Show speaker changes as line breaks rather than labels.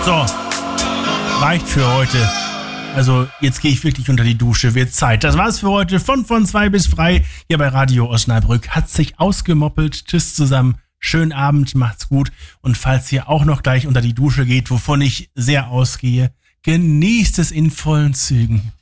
So, reicht für heute. Also jetzt gehe ich wirklich unter die Dusche, wird Zeit. Das war's für heute von 2 bis frei hier bei Radio Osnabrück. Hat sich ausgemoppelt. Tschüss zusammen. Schönen Abend, macht's gut. Und falls ihr auch noch gleich unter die Dusche geht, wovon ich sehr ausgehe, genießt es in vollen Zügen.